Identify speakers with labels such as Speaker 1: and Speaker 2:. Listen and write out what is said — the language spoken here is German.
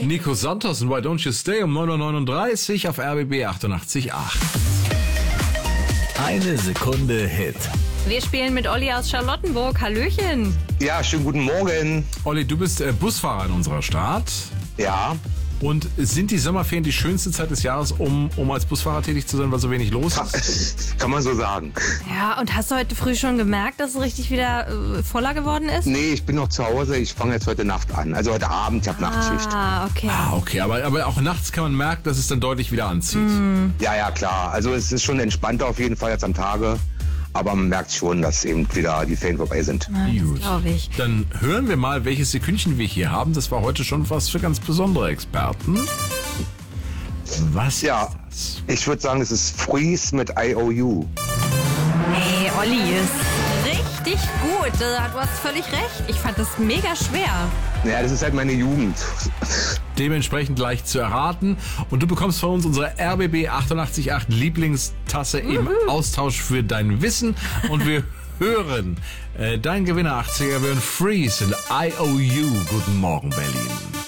Speaker 1: Nico Santos und Why Don't You Stay um 9:39 Uhr auf RBB 88.8.
Speaker 2: Eine Sekunde Hit.
Speaker 3: Wir spielen mit Olli aus Charlottenburg. Hallöchen.
Speaker 4: Ja, schönen guten Morgen.
Speaker 1: Olli, du bist Busfahrer in unserer Stadt.
Speaker 4: Ja,
Speaker 1: Und sind die Sommerferien die schönste Zeit des Jahres, um als Busfahrer tätig zu sein, weil so wenig los ist?
Speaker 4: kann man so sagen.
Speaker 3: Ja, und hast du heute früh schon gemerkt, dass es richtig wieder voller geworden ist?
Speaker 4: Nee, ich bin noch zu Hause. Ich fange jetzt heute Nacht an. Also heute Abend, ich habe Nachtschicht.
Speaker 3: Okay.
Speaker 1: Okay, aber auch nachts kann man merken, dass es dann deutlich wieder anzieht.
Speaker 4: Ja, klar. Also es ist schon entspannter auf jeden Fall als am Tage. Aber man merkt schon, dass eben wieder die Ferien vorbei sind.
Speaker 1: Gut.
Speaker 3: Glaube ich.
Speaker 1: Dann hören wir mal, welches Sekündchen wir hier haben. Das war heute schon was für ganz besondere Experten. Was
Speaker 4: Ja,
Speaker 1: ist das?
Speaker 4: ich würde sagen, es ist Freeze mit IOU.
Speaker 3: Hey, Olli ist richtig gut. Du hast völlig recht. Ich fand das mega schwer.
Speaker 4: Ja, das ist halt meine Jugend.
Speaker 1: Dementsprechend leicht zu erraten. Und du bekommst von uns unsere RBB 88.8 Lieblingstasse im Austausch für dein Wissen. Und wir hören dein Gewinner 80er werden Freeze und IOU. Guten Morgen, Berlin.